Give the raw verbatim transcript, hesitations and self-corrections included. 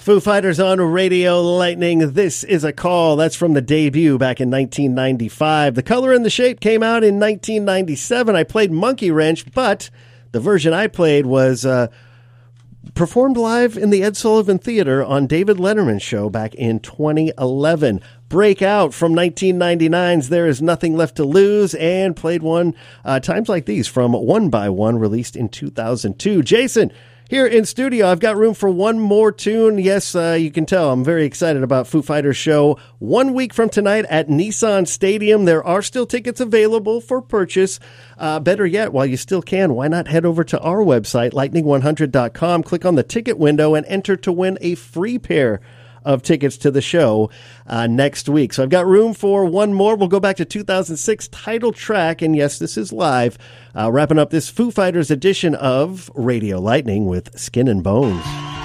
Foo Fighters on Radio Lightning. This is a call. That's from the debut back in nineteen ninety-five. The Color and the Shape came out in nineteen ninety-seven. I played Monkey Wrench, but the version I played was uh, performed live in the Ed Sullivan Theater on David Letterman's show back in twenty eleven. Breakout from nineteen ninety-nine's There Is Nothing Left to Lose, and played one uh, times like these from One by One, released in two thousand two. Jason, here in studio, I've got room for one more tune. Yes, uh, you can tell I'm very excited about Foo Fighters show. One week from tonight at Nissan Stadium. There are still tickets available for purchase. Uh, better yet, while you still can, why not head over to our website, lightning one hundred dot com, click on the ticket window, and enter to win a free pair of tickets to the show uh, next week. So I've got room for one more. We'll go back to two thousand six title track, and yes, this is live. Uh, wrapping up this Foo Fighters edition of Radio Lightning with Skin and Bones.